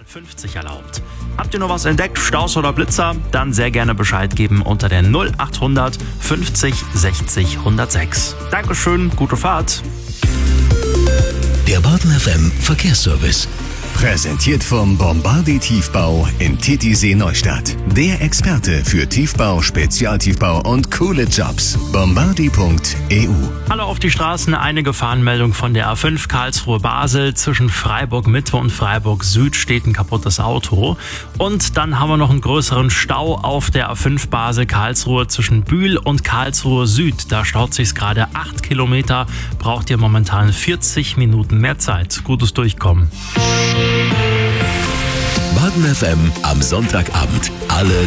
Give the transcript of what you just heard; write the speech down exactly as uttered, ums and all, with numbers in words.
fünfzig erlaubt. Habt ihr noch was entdeckt, Staus oder Blitzer? Dann sehr gerne Bescheid geben unter der null achthundert fünfzig sechzig hundertsechs. Dankeschön, gute Fahrt. Der Baden F M Verkehrsservice. Präsentiert vom Bombardi Tiefbau in Titisee Neustadt. Der Experte für Tiefbau, Spezialtiefbau und coole Jobs. bombardi punkt e u. Hallo auf die Straßen, eine Gefahrenmeldung von der A fünf Karlsruhe-Basel. Zwischen Freiburg-Mitte und Freiburg-Süd steht ein kaputtes Auto. Und dann haben wir noch einen größeren Stau auf der A fünf Basel-Karlsruhe zwischen Bühl und Karlsruhe-Süd. Da staut sich's gerade acht Kilometer, braucht ihr momentan vierzig Minuten mehr Zeit. Gutes Durchkommen. Baden F M am Sonntagabend. Alle